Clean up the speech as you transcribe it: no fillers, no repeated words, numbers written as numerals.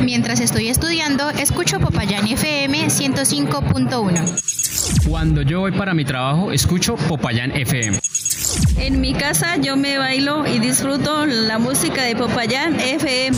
Mientras estoy estudiando, escucho Popayán FM 105.1. Cuando yo voy para mi trabajo, escucho Popayán FM. En mi casa yo me bailo y disfruto la música de Popayán FM.